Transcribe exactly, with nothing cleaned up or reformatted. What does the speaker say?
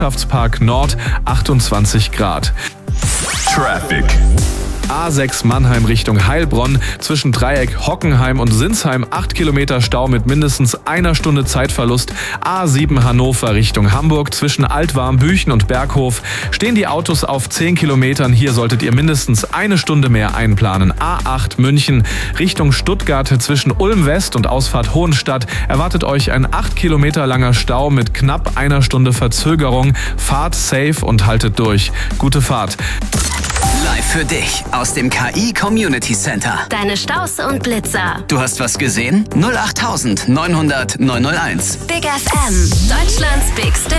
Wirtschaftspark Nord achtundzwanzig Grad. Traffic. A sechs Mannheim Richtung Heilbronn, zwischen Dreieck Hockenheim und Sinsheim acht Kilometer Stau mit mindestens einer Stunde Zeitverlust. A sieben Hannover Richtung Hamburg, zwischen Altwarmbüchen und Berghof stehen die Autos auf zehn Kilometern. Hier solltet ihr mindestens eine Stunde mehr einplanen. A acht München Richtung Stuttgart, zwischen Ulm West und Ausfahrt Hohenstadt erwartet euch ein acht Kilometer langer Stau mit knapp einer Stunde Verzögerung. Fahrt safe und haltet durch. Gute Fahrt. Live für dich aus dem K I Community Center. Deine Staus und Blitzer. Du hast was gesehen? null acht neunhundert neunhundert neunhunderteins. Big F M, Deutschlands bigste